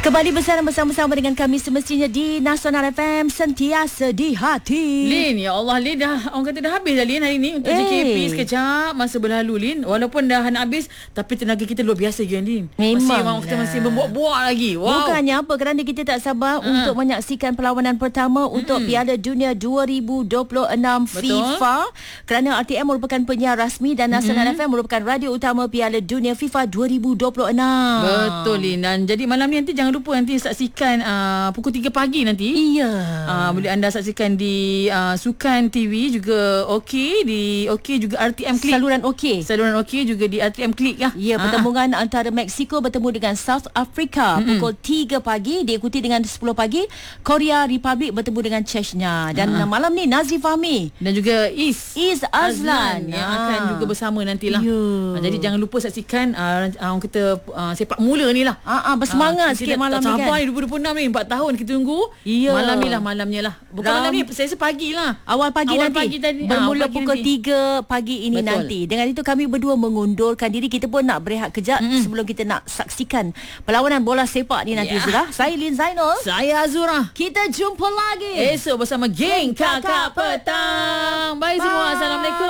Kembali bersama-sama dengan kami semestinya di Nasional FM, sentiasa di hati. Lin, ya Allah Lin, dah orang kata dah habis dah Lin hari ni untuk JKP. Sekejap masa berlalu Lin. Walaupun dah nak habis, tapi tenaga kita luar biasa kan Lin. Memang kita masih membuat-buat lagi. Wow. Bukannya apa, kerana kita tak sabar untuk menyaksikan perlawanan pertama untuk Piala Dunia 2026 FIFA. Kerana RTM merupakan penyiar rasmi dan Nasional FM merupakan radio utama Piala Dunia FIFA 2026. Betul Lin. Dan jadi malam ni nanti jangan lupa nanti saksikan pukul 3 pagi nanti. Iya. Boleh anda saksikan di Sukan TV juga okey, di okey juga RTM Klik. Saluran okey juga di RTM Klik lah. Ya, pertembungan antara Mexico bertemu dengan South Africa pukul 3 pagi, diikuti dengan 10 pagi Korea Republic bertemu dengan Chechnya. Dan malam ni Nazif Fahmi dan juga Is Azlan yang akan juga bersama nantilah. Jadi jangan lupa saksikan orang kata sepak mula ni lah. Bersemangat sikit malam ni kan. Tak sabar 2026 ni, 4 tahun kita tunggu. Malam ni lah, malamnya lah. Bukan malam ni, saya pagi lah. Awal pagi nanti. Bermula pukul 3 pagi ini. Betul. Nanti. Dengan itu kami berdua mengundurkan diri. Kita pun nak berehat kejap sebelum kita nak saksikan perlawanan bola sepak ni nanti. Saya Lin Zainul. Saya Azura. Kita jumpa lagi esok bersama geng Kakak Petang. Bye semua. Assalamualaikum.